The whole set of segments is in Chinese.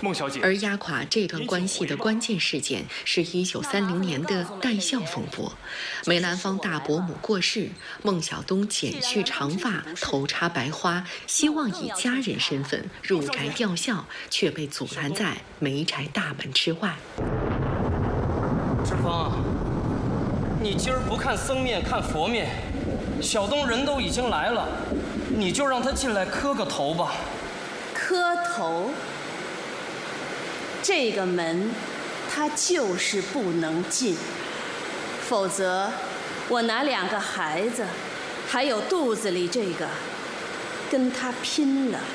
孟小姐。 而压垮这段关系的关键事件是1930年的戴孝风波。梅兰芳大伯母过世，孟小冬剪去长发，头插白花，希望以家人身份入宅吊孝，却被阻拦在梅宅大门之外。 志芳，你今儿不看僧面看佛面，小东人都已经来了，你就让他进来磕个头吧。 磕头？这个门，他就是不能进，否则我拿2个孩子，还有肚子里这个，跟他拼了。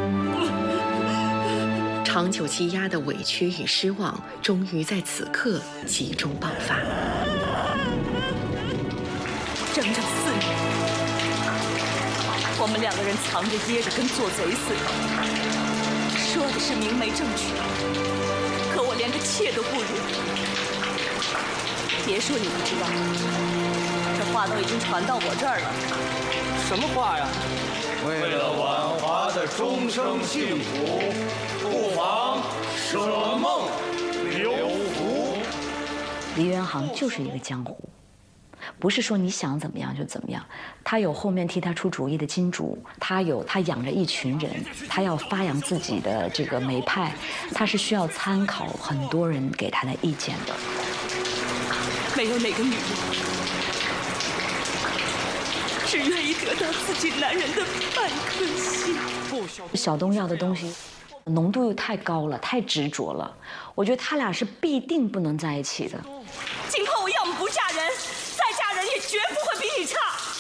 长久积压的委屈与失望，终于在此刻集中爆发。 整整4年，我们2个人藏着掖着，跟做贼似的，说的是明媒正娶，可我连个妾都不如。别说你不知道，这话都已经传到我这儿了。 什么话呀？ 为了婉华的终生幸福，不妨舍梦留福。 梨园行就是一个江湖，不是说你想怎么样就怎么样。他有后面替他出主意的金主，他养着一群人，他要发扬自己的这个梅派，他是需要参考很多人给他的意见的。 没有哪个女人只愿意得到自己男人的半颗心。 小东要的东西浓度又太高了，太执着了，我觉得他俩是必定不能在一起的。 今后我要么不嫁人，再嫁人也绝不会比你差。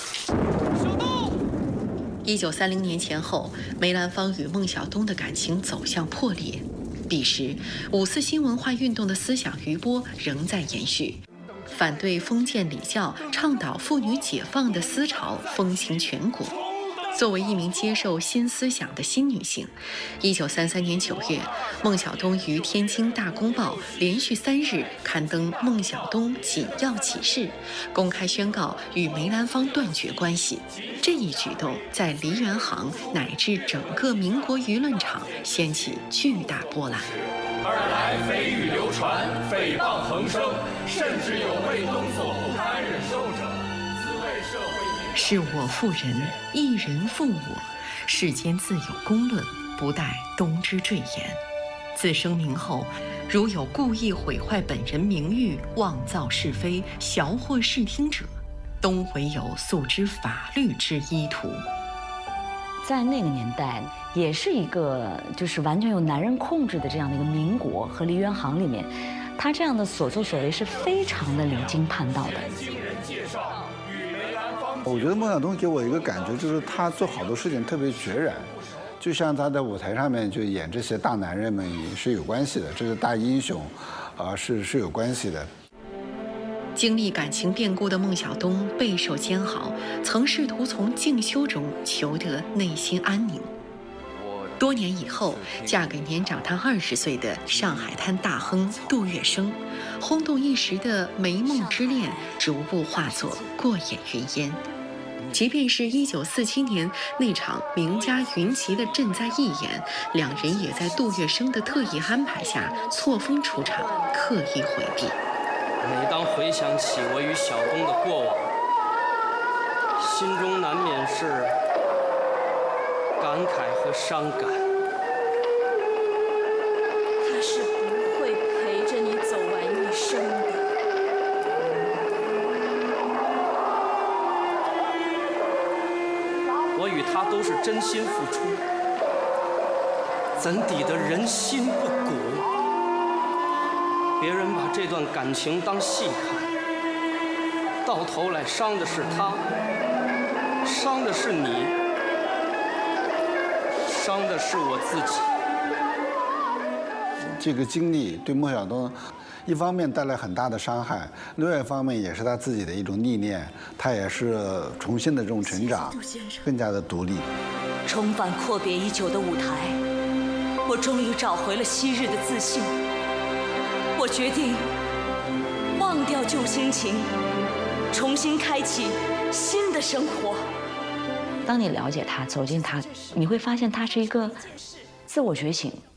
1930年前后，梅兰芳与孟小冬的感情走向破裂。彼时，5四新文化运动的思想余波仍在延续。反对封建礼教、倡导妇女解放的思潮风行全国。作为一名接受新思想的新女性，1933年9月，孟小冬于天津《大公报》连续3日刊登孟小冬紧要启事，公开宣告与梅兰芳断绝关系。这一举动在梨园行乃至整个民国舆论场掀起巨大波澜。 二来蜚语流传，诽谤横生，甚至有为冬所不堪忍受者，自谓社会是我负人，一人负我，世间自有公论，不待冬之赘言。自声明后，如有故意毁坏本人名誉、妄造是非、淆惑视听者，冬唯有诉之法律之依途。 在那个年代，也是一个就是完全由男人控制的这样的一个民国和梨园行里面，他这样的所作所为是非常的离经叛道的。 我觉得孟小冬给我一个感觉，就是他做好多事情特别决然，就像他在舞台上面就演这些大男人们也是有关系的，这是大英雄，是有关系的。 经历感情变故的孟小冬备受煎熬，曾试图从静修中求得内心安宁。多年以后，嫁给年长她20岁的上海滩大亨杜月笙，轰动一时的梅孟之恋逐步化作过眼云烟。即便是1947年那场名家云集的赈灾义演，两人也在杜月笙的特意安排下错峰出场，刻意回避。 每当回想起我与小东的过往，心中难免是感慨和伤感。 他是不会陪着你走完一生的。 我与他都是真心付出，怎抵得人心不古？别人把这段感情当戏看，到头来伤的是他，伤的是你，伤的是我自己。 这个经历对孟小冬，一方面带来很大的伤害，另外一方面也是他自己的一种历练，他也是重新的这种成长，更加的独立。 重返阔别已久的舞台，我终于找回了昔日的自信。我决定忘掉旧心情，重新开启新的生活。 当你了解他，走进他，你会发现他是一个自我觉醒、